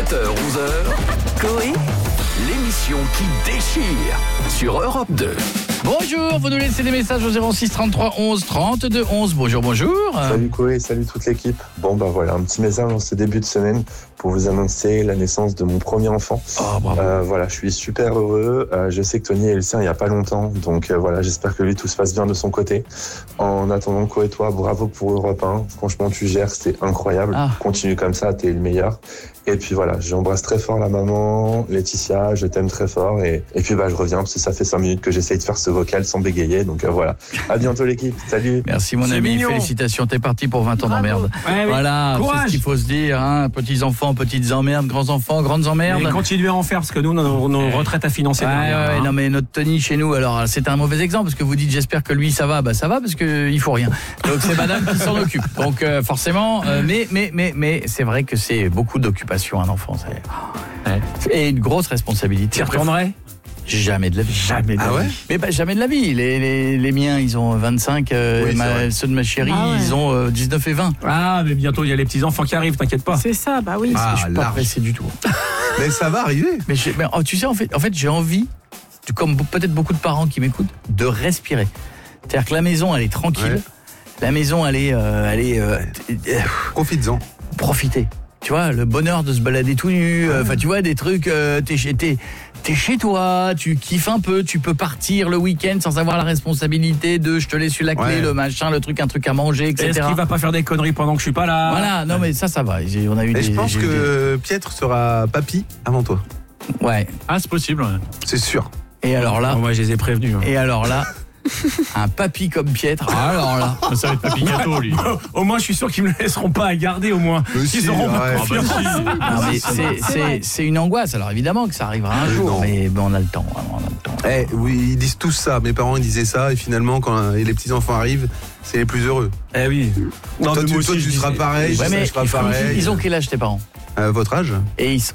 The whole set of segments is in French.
7h-11h, Coé, l'émission qui déchire sur Europe 2. Bonjour, vous nous laissez des messages au 06 33 11 32 11. Bonjour. Salut Coé, salut toute l'équipe. Bon bah voilà, un petit message en ce début de semaine pour vous annoncer la naissance de mon premier enfant. Oh, bravo. Voilà, je suis super heureux. Je sais que Tony est le sien il y a pas longtemps, donc voilà, j'espère que lui tout se passe bien de son côté. En attendant, Coé, toi, bravo pour Europe 1. Franchement, tu gères, c'est incroyable. Continue comme ça, t'es le meilleur. Et puis voilà, j'embrasse très fort la maman, Laetitia, je t'aime très fort. Et puis bah je reviens parce que ça fait 5 minutes que j'essaye de faire ce vocal sans bégayer. Donc voilà, à bientôt l'équipe, salut. Merci mon ami, mignon. Félicitations, t'es parti pour 20 ans d'emmerde. Ouais, oui. Voilà, Courage. c'est ce qu'il faut se dire, hein. Petits enfants, petites emmerdes, grands enfants, grandes emmerdes. Et continuez à en faire parce que nous, nos retraites à financer. Ouais, non mais notre Tony chez nous, alors c'est un mauvais exemple parce que vous dites j'espère que lui ça va, bah ça va parce que il faut rien. Donc c'est madame qui s'en occupe. Donc forcément, mais c'est vrai que c'est beaucoup d'occupation un enfant, et une grosse responsabilité. Tu retournerais ? Jamais de la vie. Jamais de la vie. Mais bah, jamais de la vie. Les miens, ils ont 25, ceux de ma chérie, ils ont 19 et 20. Ah, mais bientôt il y a les petits enfants qui arrivent, t'inquiète pas. c'est ça, bah oui. Je suis pas pressé du tout. Mais ça va arriver. Mais tu sais, en fait, j'ai envie, comme peut-être beaucoup de parents qui m'écoutent, de respirer. C'est-à-dire que la maison, elle est tranquille. Ouais. La maison, elle est Profites-en. profiter. Tu vois, le bonheur de se balader tout nu, enfin tu vois, des trucs, t'es chez toi, tu kiffes un peu, tu peux partir le week-end sans avoir la responsabilité de je te laisse la clé, le machin, le truc, un truc à manger, etc. Est-ce qu'il va pas faire des conneries pendant que je suis pas là ? Voilà, non mais ça va. On a eu Et je pense que Pietre sera papy avant toi. Ouais. Ah, c'est possible. Ouais. C'est sûr. Et alors là, Moi, je les ai prévenus. et alors là, un papy comme Pietre. Alors là. Ça va être Papy Gâteau, lui. Au moins, je suis sûr qu'ils me le laisseront pas à garder, au moins. Ils auront ma confiance. Non, mais c'est une angoisse. Alors évidemment que ça arrivera un jour, non. mais on a le temps. On a le temps. Oui, ils disent tous ça. Mes parents ils disaient ça et finalement quand les petits enfants arrivent, c'est les plus heureux. Eh oui. Non, Toi, mais moi tu aussi, je seras disais- pareil, Ouais, je mais serai pareil. ils ont quel âge tes parents ? Votre âge ? Et ils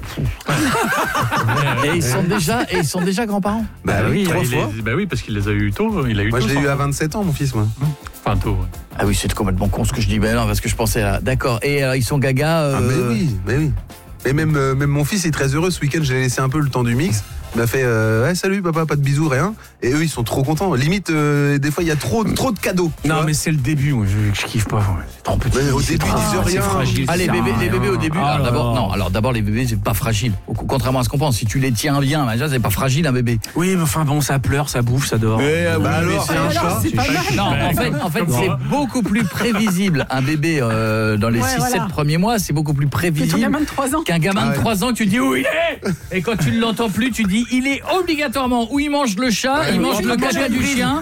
ils sont déjà grands-parents. Bah oui, 3 fois. Bah oui, parce qu'il les a eu tôt. Il a eu Moi tôt, je l'ai eu son à enfant. 27 ans mon fils moi. Enfin, tôt, ouais. Ah oui, c'est complètement con ce que je dis. Ben non, parce que je pensais à... D'accord. Et ils sont gaga. Ah mais oui. Et même mon fils est très heureux. Ce week-end, je l'ai laissé un peu le temps du mix. Il m'a fait salut papa, pas de bisous, rien. Et eux, ils sont trop contents. Limite, des fois, il y a trop de cadeaux. tu Non, vois. mais c'est le début. Moi, je kiffe pas. C'est trop petit. Mais au c'est début, trop- ils disent c'est rien. fragile. Ah, les ça sert à bébés rien. au début. Ah là là. Alors d'abord les bébés c'est pas fragile. Contrairement à ce qu'on pense, si tu les tiens bien, machin, c'est pas fragile un bébé. Oui, mais enfin bon, ça pleure, ça bouffe, ça dort. Bah alors, c'est un chat. c'est pas mal. Non, en fait, c'est beaucoup plus prévisible un bébé dans les 6-7 premiers mois, c'est beaucoup plus C'est ton prévisible gamin de 3 ans. qu'un gamin Ah de ouais. 3 ans, tu dis où il est. Et quand tu ne l'entends plus, tu dis il est obligatoirement où il mange le chat, il mange le caca du chien.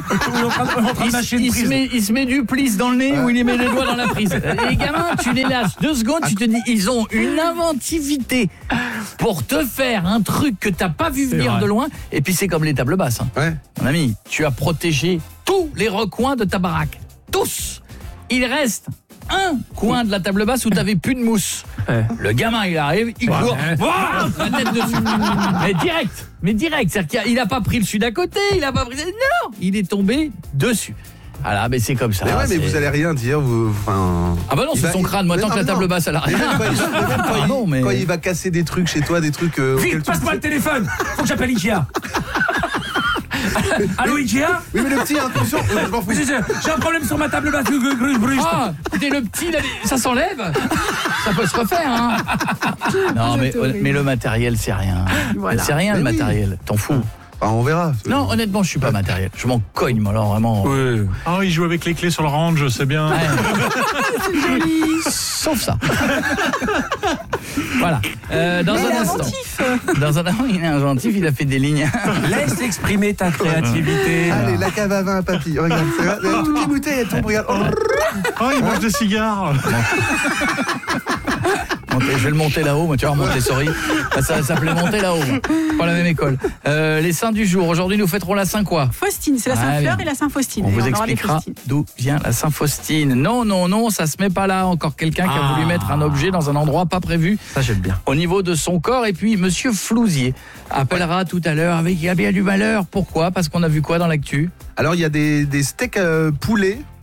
Il se met du plisse dans le nez ou il met les doigts dans la prise. Et les gamins, tu les lâches 2 secondes, tu te dis ils ont une inventivité pour te faire un truc que t'as pas vu venir vrai. de loin. Et puis c'est comme les tables basses. Hein. Ouais. Mon ami, tu as protégé tous les recoins de ta baraque. Tous. Il reste un coin de la table basse où t'avais plus de mousse. Ouais. Le gamin, il arrive, il court, ouais. voilà, la tête dessus. Mais direct. C'est-à-dire qu'il a pas pris le dessus d'à côté, il a pas pris... Non, il est tombé dessus. Voilà, mais c'est comme ça. Mais ouais, mais c'est- vous allez rien dire. Ah bah non, Il c'est va- son crâne. Moi, mais tant non, que la mais table non. basse, elle a rien. Pardon, mais... Quand il va casser des trucs chez toi, des trucs auxquels Vite, tu passe-moi le téléphone. Faut que j'appelle Ikea. Allô, Ikea ? Oui, mais le petit, attention, je m'en fous. J'ai un problème sur ma table basse. Ah, écoutez, le petit, ça s'enlève. Ça peut se refaire, hein. Non, mais le matériel, c'est rien. Voilà. C'est rien, le Mais oui. matériel. T'en fous. Enfin, on verra. Non, honnêtement, je suis pas matériel. Je m'en cogne, moi, alors, vraiment. Ouais. Ah, il joue avec les clés sur le range, c'est bien. Ouais. Sauf ça. Voilà. Dans Mais il un est instant. inventif. Il est inventif, il a fait des lignes. Laisse exprimer ta créativité. Allez, la cave à vin à papy. Regarde, toutes les bouteilles, elles tombent. Regarde. Oh, il mange des cigares. Je vais le monter là-haut, moi tu vas remonter, sorry. Ça s'appelait monter là-haut. Pas la même école. Les saints du jour. Aujourd'hui, nous fêterons la Saint quoi ? Faustine, c'est la Ah, Saint-Fleur bien. et la Saint-Faustine. On Et vous aura les expliquera Faustines. d'où vient la Saint-Faustine. Non, ça se met pas là. Encore quelqu'un qui a voulu mettre un objet dans un endroit pas prévu. Ça, j'aime bien. Au niveau de son corps. Et puis, Monsieur Flousier appellera tout à l'heure avec il y a bien du malheur. Pourquoi ? Parce qu'on a vu quoi dans l'actu ? Alors, il y a des steaks poulet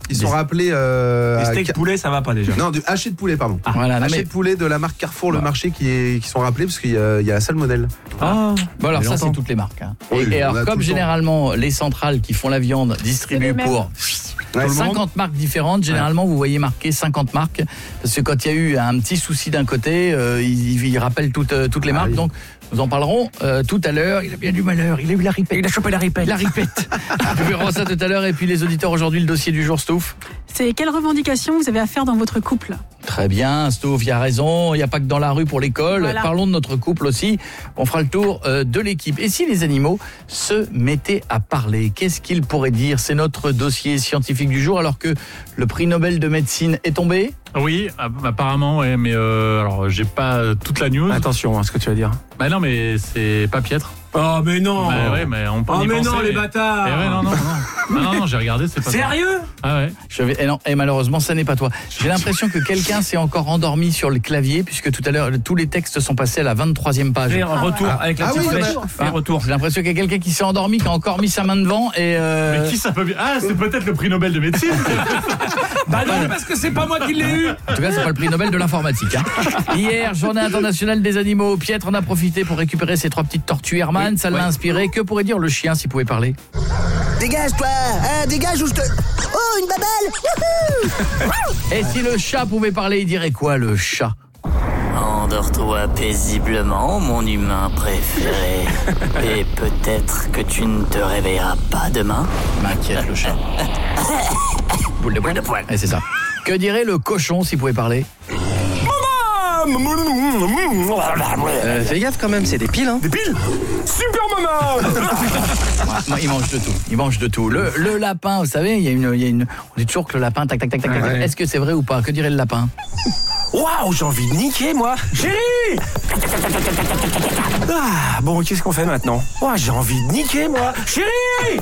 Ils sont rappelés. Les steaks poulet, ça va pas déjà. Non, du haché de poulet, pardon. Voilà, haché de poulet de la marque Carrefour Le Marché qui sont rappelés parce qu'il y a la salmonelle. Bon alors ça c'est toutes les marques. Hein. Oui, et alors comme généralement les centrales qui font la viande distribuent pour 50 marques différentes, généralement vous voyez marqué 50 marques parce que quand il y a eu un petit souci d'un côté, ils rappellent toutes les marques. Donc nous en parlerons tout à l'heure. Il a bien du malheur, il a eu la ripette. Il a chopé la ripette. La ripette. Nous verrons ça tout à l'heure. Et puis les auditeurs aujourd'hui, le dossier du jour, Stouff. C'est quelles revendications vous avez à faire dans votre couple? Très bien, Stouff, il y a raison. Il n'y a pas que dans la rue pour l'école. Voilà. Parlons de notre couple aussi. On fera le tour de l'équipe. Et si les animaux se mettaient à parler, qu'est-ce qu'ils pourraient dire? C'est notre dossier scientifique du jour, alors que le prix Nobel de médecine est tombé. Oui, apparemment, ouais, mais alors j'ai pas toute la news. Attention à ce que tu vas dire. Bah non, mais c'est pas piètre. Oh mais non. Bah ouais, mais on peut y mais penser, non, les bâtards. Non, j'ai regardé, c'est pas sérieux. Ah ouais. Et malheureusement, ça n'est pas toi. J'ai l'impression que quelqu'un s'est encore endormi sur le clavier, puisque tout à l'heure, tous les textes sont passés à la 23e page. Retour avec la petite flèche. Retour. J'ai l'impression qu'il y a quelqu'un qui s'est endormi, qui a encore mis sa main devant et. Mais qui ça peut bien? Ah, c'est peut-être le prix Nobel de médecine. Bah non, parce que c'est pas moi qui l'ai eu. En tout cas, c'est pas le prix Nobel de l'informatique. Hein. Hier, journée internationale des animaux. Pietre en a profité pour récupérer ses 3 petites tortues Hermann. Ça l'a inspiré. Que pourrait dire le chien s'il pouvait parler? Dégage toi, dégage ou je te... Oh, une babelle. Et si le chat pouvait parler, il dirait quoi le chat? Endors-toi paisiblement, mon humain préféré. Et peut-être que tu ne te réveilleras pas demain. M'inquiète le chat. Boule de poil. Et c'est ça. Que dirait le cochon s'il pouvait parler? Fais gaffe quand même, c'est des piles, hein. Des piles. Super maman. Il mange de tout. Il mange de tout. Le lapin, vous savez, il y a une. On dit toujours que le lapin, tac, tac, tac, tac. Ouais. Est-ce que c'est vrai ou pas? Que dirait le lapin? Waouh, j'ai envie de niquer, moi. Chérie. Ah, bon, qu'est-ce qu'on fait maintenant? Waouh, j'ai envie de niquer, moi. Chérie.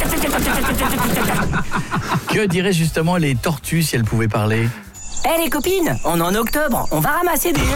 Que diraient justement les tortues si elles pouvaient parler? Les copines, on est en octobre, on va ramasser des...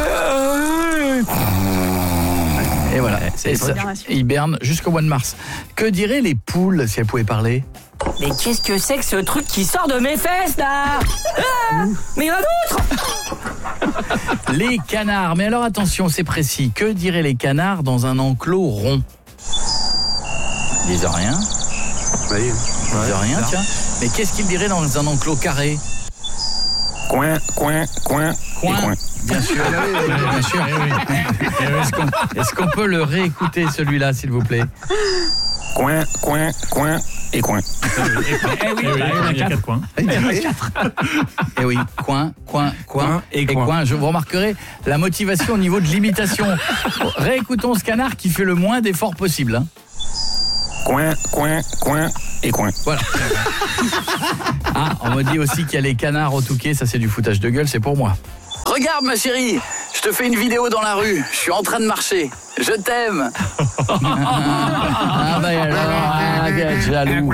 Et voilà, ils hibernent jusqu'au mois de mars. Que diraient les poules si elles pouvaient parler? Mais qu'est-ce que c'est que ce truc qui sort de mes fesses, là? Mais il y en a d'autres. Les canards, mais alors attention, c'est précis. Que diraient les canards dans un enclos rond? Ils disent rien. Ils disent rien, tiens. Mais qu'est-ce qu'ils diraient dans un enclos carré? Coin. Bien sûr. Bien sûr. Est-ce qu'on peut le réécouter celui-là, s'il vous plaît? Coin et coin. Il y a 4 coins. Et oui, coin et coin. Vous remarquerez la motivation au niveau de l'imitation. Réécoutons ce canard qui fait le moins d'efforts possible. Hein. Coin et coin. Voilà. Ah, on me dit aussi qu'il y a les canards au Touquet, ça c'est du foutage de gueule, c'est pour moi. Regarde ma chérie, je te fais une vidéo dans la rue, je suis en train de marcher, je t'aime. Ah bah alors, jaloux.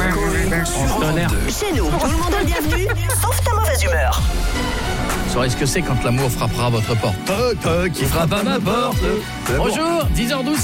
Chez nous, tout le monde est bienvenu, sauf ta mauvaise humeur. Vous saurez ce que c'est quand l'amour frappera à votre porte. Toc, toc, qui frappe à ma porte. Bonjour, 10h12.